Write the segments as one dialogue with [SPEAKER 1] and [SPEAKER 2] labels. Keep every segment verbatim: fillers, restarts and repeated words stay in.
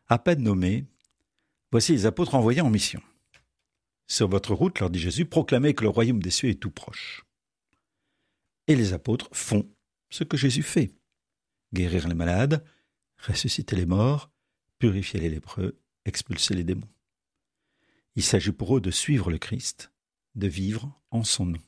[SPEAKER 1] À peine nommés, voici les apôtres envoyés en mission. Sur votre route, leur dit Jésus, proclamez que le royaume des cieux est tout proche. Et les apôtres font ce que Jésus fait. Guérir les malades, ressusciter les morts, purifier les lépreux, expulser les démons. Il s'agit pour eux de suivre le Christ, de vivre en son nom.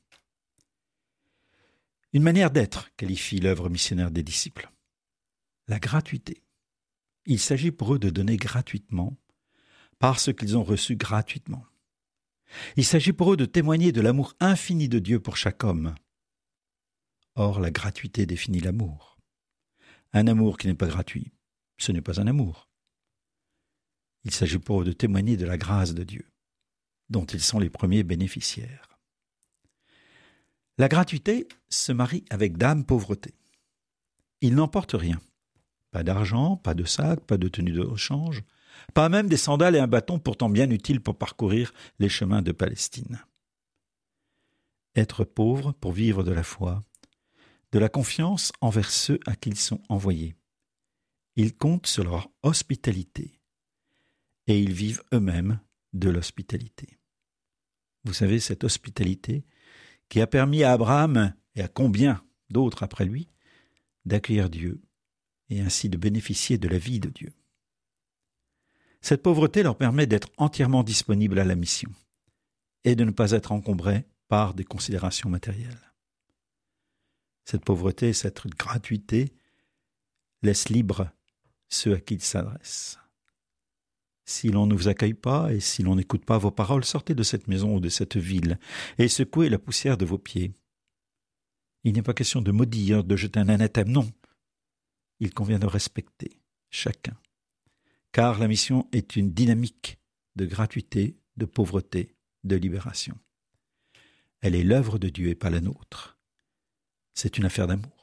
[SPEAKER 1] Une manière d'être qualifie l'œuvre missionnaire des disciples. La gratuité. Il s'agit pour eux de donner gratuitement, parce qu'ils ont reçu gratuitement. Il s'agit pour eux de témoigner de l'amour infini de Dieu pour chaque homme. Or, la gratuité définit l'amour. Un amour qui n'est pas gratuit, ce n'est pas un amour. Il s'agit pour eux de témoigner de la grâce de Dieu, dont ils sont les premiers bénéficiaires. La gratuité se marie avec d'âme pauvreté. Ils n'emportent rien. Pas d'argent, pas de sac, pas de tenue de rechange, pas même des sandales et un bâton pourtant bien utiles pour parcourir les chemins de Palestine. Être pauvre pour vivre de la foi, de la confiance envers ceux à qui ils sont envoyés. Ils comptent sur leur hospitalité et ils vivent eux-mêmes de l'hospitalité. Vous savez, cette hospitalité qui a permis à Abraham et à combien d'autres après lui d'accueillir Dieu et ainsi de bénéficier de la vie de Dieu. Cette pauvreté leur permet d'être entièrement disponibles à la mission et de ne pas être encombrés par des considérations matérielles. Cette pauvreté, cette gratuité laisse libre ceux à qui ils s'adressent. Si l'on ne vous accueille pas et si l'on n'écoute pas vos paroles, sortez de cette maison ou de cette ville et secouez la poussière de vos pieds. Il n'est pas question de maudire, de jeter un anathème, non. Il convient de respecter chacun, car la mission est une dynamique de gratuité, de pauvreté, de libération. Elle est l'œuvre de Dieu et pas la nôtre. C'est une affaire d'amour.